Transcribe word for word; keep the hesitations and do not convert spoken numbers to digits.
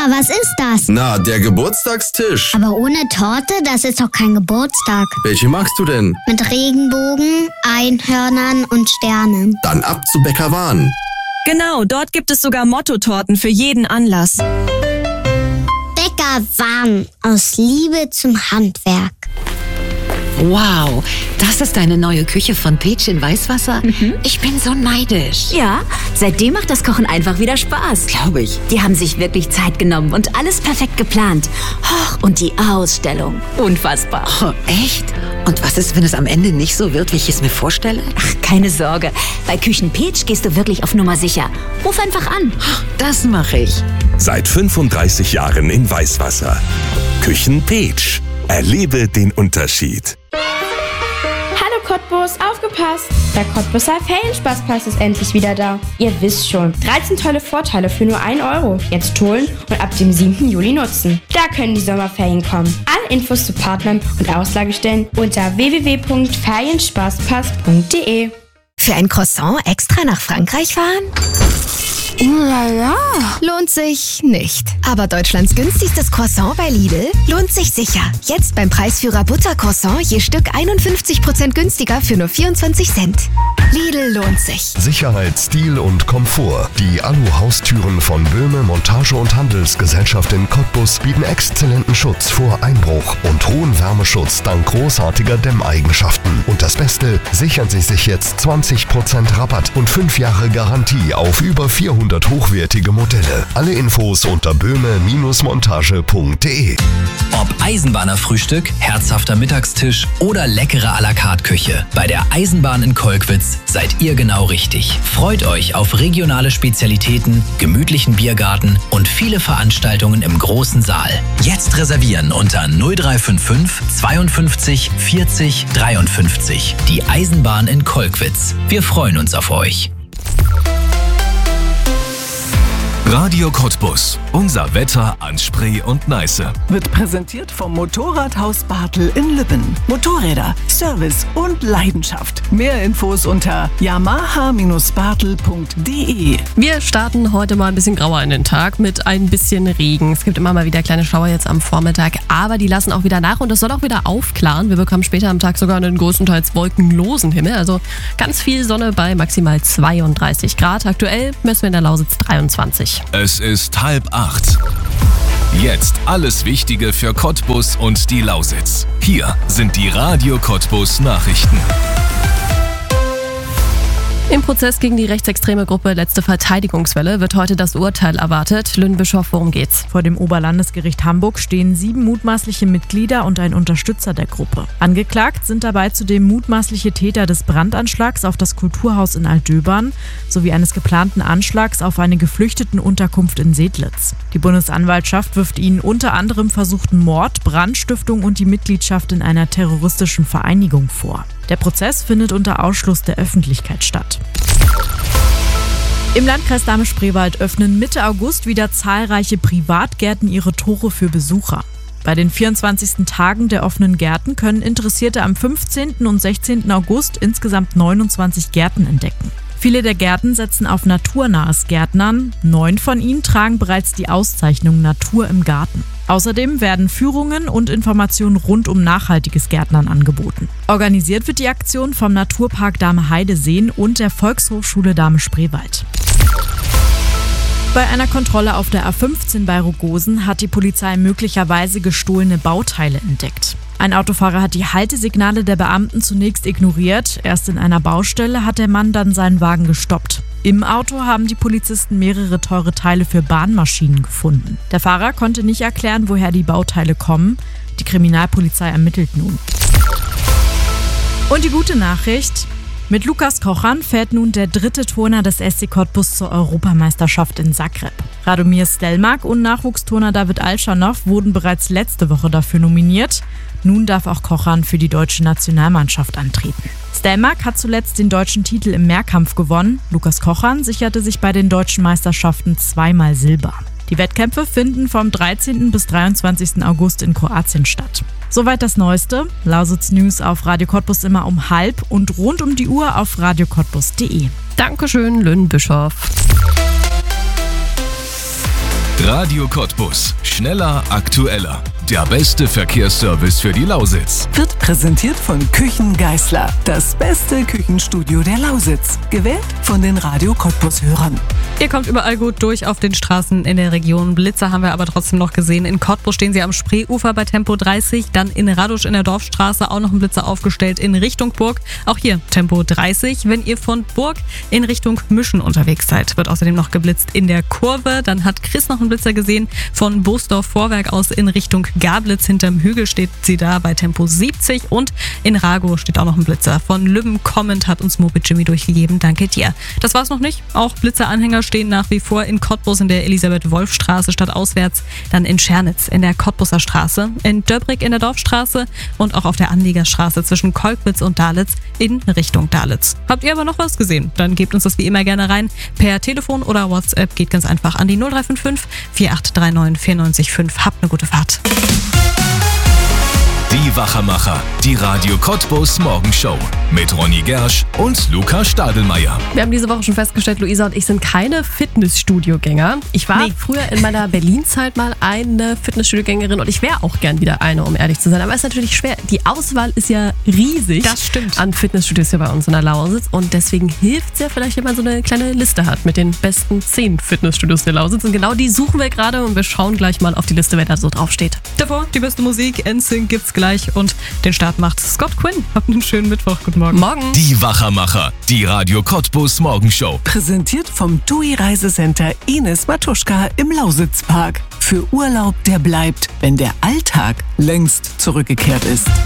was ist das? Na, der Geburtstagstisch. Aber ohne Torte, das ist doch kein Geburtstag. Welche magst du denn? Mit Regenbogen, Einhörnern und Sternen. Dann ab zu Bäcker Wahn. Genau, dort gibt es sogar Mottotorten für jeden Anlass. Bäcker Wahn, aus Liebe zum Handwerk. Wow, das ist deine neue Küche von Peach in Weißwasser? Mhm. Ich bin so neidisch. Ja, seitdem macht das Kochen einfach wieder Spaß. Glaube ich. Die haben sich wirklich Zeit genommen und alles perfekt geplant. Oh, und die Ausstellung, unfassbar. Oh, echt? Und was ist, wenn es am Ende nicht so wird, wie ich es mir vorstelle? Ach, keine Sorge. Bei Küchen Peach gehst du wirklich auf Nummer sicher. Ruf einfach an. Das mache ich. Seit fünfunddreißig Jahren in Weißwasser. Küchen Peach. Erlebe den Unterschied. Hallo Cottbus, aufgepasst! Der Cottbuser Ferienspaßpass ist endlich wieder da. Ihr wisst schon, dreizehn tolle Vorteile für nur ein Euro. Jetzt holen und ab dem siebten Juli nutzen. Da können die Sommerferien kommen. Alle Infos zu Partnern und Auslagestellen unter w w w punkt ferienspaßpass punkt d e. Für ein Croissant extra nach Frankreich fahren? Ulala. Lohnt sich nicht. Aber Deutschlands günstigstes Croissant bei Lidl lohnt sich sicher. Jetzt beim Preisführer Buttercroissant je Stück einundfünfzig Prozent günstiger für nur vierundzwanzig Cent. Lidl lohnt sich. Sicherheit, Stil und Komfort. Die Alu-Haustüren von Böhme Montage- und Handelsgesellschaft in Cottbus bieten exzellenten Schutz vor Einbruch und hohen Wärmeschutz dank großartiger Dämmeigenschaften. Und das Beste, sichern Sie sich jetzt zwanzig Prozent Rabatt und fünf Jahre Garantie auf über vierhundert hochwertige Modelle. Alle Infos unter böhme Montage punkt d e. Ob Eisenbahnerfrühstück, herzhafter Mittagstisch oder leckere à la carte Küche. Bei der Eisenbahn in Kolkwitz seid ihr genau richtig. Freut euch auf regionale Spezialitäten, gemütlichen Biergarten und viele Veranstaltungen im großen Saal. Jetzt reservieren unter null drei fünf fünf zweiundfünfzig vierzig dreiundfünfzig. Die Eisenbahn in Kolkwitz. Wir freuen uns auf euch. Radio Cottbus. Unser Wetter an Spree und Neiße. Wird präsentiert vom Motorradhaus Bartel in Lippen. Motorräder, Service und Leidenschaft. Mehr Infos unter yamaha Bindestrich bartel punkt d e. Wir starten heute mal ein bisschen grauer in den Tag mit ein bisschen Regen. Es gibt immer mal wieder kleine Schauer jetzt am Vormittag, aber die lassen auch wieder nach und es soll auch wieder aufklaren. Wir bekommen später am Tag sogar einen größtenteils wolkenlosen Himmel, also ganz viel Sonne bei maximal zweiunddreißig Grad. Aktuell messen wir in der Lausitz dreiundzwanzig. Es ist halb acht. Jetzt alles Wichtige für Cottbus und die Lausitz. Hier sind die Radio Cottbus Nachrichten. Im Prozess gegen die rechtsextreme Gruppe Letzte Verteidigungswelle wird heute das Urteil erwartet. Lynn Bischoff, worum geht's? Vor dem Oberlandesgericht Hamburg stehen sieben mutmaßliche Mitglieder und ein Unterstützer der Gruppe. Angeklagt sind dabei zudem mutmaßliche Täter des Brandanschlags auf das Kulturhaus in Altdöbern sowie eines geplanten Anschlags auf eine Geflüchtetenunterkunft in Sedlitz. Die Bundesanwaltschaft wirft ihnen unter anderem versuchten Mord, Brandstiftung und die Mitgliedschaft in einer terroristischen Vereinigung vor. Der Prozess findet unter Ausschluss der Öffentlichkeit statt. Im Landkreis Dahme-Spreewald öffnen Mitte August wieder zahlreiche Privatgärten ihre Tore für Besucher. Bei den vierundzwanzigsten Tagen der offenen Gärten können Interessierte am fünfzehnten und sechzehnten August insgesamt neunundzwanzig Gärten entdecken. Viele der Gärten setzen auf naturnahes Gärtnern. Neun von ihnen tragen bereits die Auszeichnung Natur im Garten. Außerdem werden Führungen und Informationen rund um nachhaltiges Gärtnern angeboten. Organisiert wird die Aktion vom Naturpark Dahme-Heide-Seen und der Volkshochschule Dahme-Spreewald. Bei einer Kontrolle auf der A fünfzehn bei Rogosen hat die Polizei möglicherweise gestohlene Bauteile entdeckt. Ein Autofahrer hat die Haltesignale der Beamten zunächst ignoriert. Erst in einer Baustelle hat der Mann dann seinen Wagen gestoppt. Im Auto haben die Polizisten mehrere teure Teile für Bahnmaschinen gefunden. Der Fahrer konnte nicht erklären, woher die Bauteile kommen. Die Kriminalpolizei ermittelt nun. Und die gute Nachricht: Mit Lukas Kochan fährt nun der dritte Turner des S C Cottbus zur Europameisterschaft in Zagreb. Radomir Stelmach und Nachwuchsturner David Alschanow wurden bereits letzte Woche dafür nominiert. Nun darf auch Kochan für die deutsche Nationalmannschaft antreten. Stelmach hat zuletzt den deutschen Titel im Mehrkampf gewonnen. Lukas Kochan sicherte sich bei den deutschen Meisterschaften zweimal Silber. Die Wettkämpfe finden vom dreizehnten bis dreiundzwanzigsten August in Kroatien statt. Soweit das Neueste. Lausitz News auf Radio Cottbus immer um halb und rund um die Uhr auf radio cottbus punkt de. Dankeschön, Lynn Bischoff. Radio Cottbus. Schneller, aktueller. Der beste Verkehrsservice für die Lausitz. Wird präsentiert von Küchen Geißler. Das beste Küchenstudio der Lausitz. Gewählt von den Radio Cottbus-Hörern. Ihr kommt überall gut durch auf den Straßen in der Region. Blitzer haben wir aber trotzdem noch gesehen. In Cottbus stehen sie am Spreeufer bei Tempo dreißig. Dann in Radusch in der Dorfstraße auch noch ein Blitzer aufgestellt in Richtung Burg. Auch hier Tempo dreißig. Wenn ihr von Burg in Richtung Müschen unterwegs seid, wird außerdem noch geblitzt in der Kurve. Dann hat Chris noch einen Blitzer gesehen von Boosdorf Vorwerk aus in Richtung Gablitz. Hinterm Hügel steht sie da bei Tempo siebzig. Und in Rago steht auch noch ein Blitzer. Von Lübben kommend hat uns Moped Jimmy durchgegeben. Danke dir. Das war's noch nicht. Auch Blitzeranhänger stehen nach wie vor in Cottbus in der Elisabeth-Wolf-Straße stadtauswärts, dann in Schernitz in der Cottbuser Straße, in Döbrig in der Dorfstraße und auch auf der Anliegerstraße zwischen Kolkwitz und Dalitz in Richtung Dalitz. Habt ihr aber noch was gesehen? Dann gebt uns das wie immer gerne rein. Per Telefon oder WhatsApp geht ganz einfach an die null drei fünf fünf, vier acht drei neun, vier neun fünf. Habt eine gute Fahrt. Die Wachermacher, die Radio Cottbus Morgenshow mit Ronny Gersch und Luca Stadelmeier. Wir haben diese Woche schon festgestellt, Luisa und ich sind keine Fitnessstudio-Gänger. Ich war nee. früher in meiner Berlin-Zeit mal eine Fitnessstudio-Gängerin und ich wäre auch gern wieder eine, um ehrlich zu sein. Aber es ist natürlich schwer. Die Auswahl ist ja riesig. Das stimmt. An Fitnessstudios hier bei uns in der Lausitz. Und deswegen hilft es ja vielleicht, wenn man so eine kleine Liste hat mit den besten zehn Fitnessstudios der Lausitz. Und genau die suchen wir gerade und wir schauen gleich mal auf die Liste, wer da so draufsteht. Davor die beste Musik. N Sync gibt's gleich. Und den Start macht Scott Quinn. Habt einen schönen Mittwoch. Guten Morgen. Morgen. Die Wachermacher, die Radio Cottbus Morgenshow. Präsentiert vom T U I Reisecenter Ines Matuschka im Lausitzpark. Für Urlaub, der bleibt, wenn der Alltag längst zurückgekehrt ist.